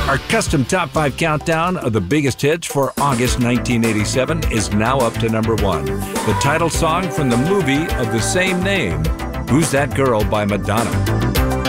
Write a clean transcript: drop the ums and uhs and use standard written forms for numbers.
Our custom top 5 countdown of the biggest hits for August 1987 is now up to number 1. The title song from the movie of the same name, Who's That Girl by Madonna.